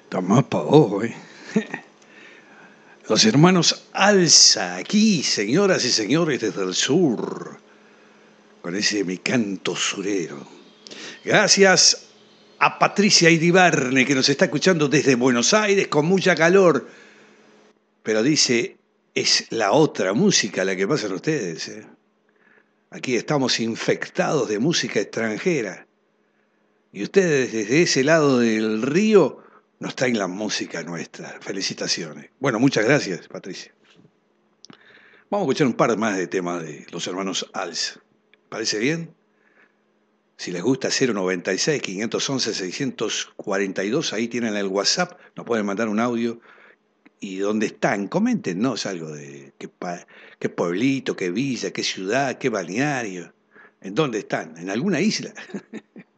Tomás pa' vos, ¿eh? Los hermanos Alza, aquí, señoras y señores, desde el sur, con ese mi canto surero. Gracias a Patricia Iribarne, que nos está escuchando desde Buenos Aires con mucha calor. Pero dice, es la otra música la que pasan ustedes, ¿eh? Aquí estamos infectados de música extranjera. Y ustedes desde ese lado del río nos traen la música nuestra. Felicitaciones. Bueno, muchas gracias, Patricia. Vamos a escuchar un par más de temas de los hermanos Alz. ¿Parece bien? Si les gusta 096-511-642, ahí tienen el WhatsApp, nos pueden mandar un audio. ¿Y dónde están? Coméntenos algo de qué pueblito, qué villa, qué ciudad, qué balneario. ¿En dónde están? ¿En alguna isla?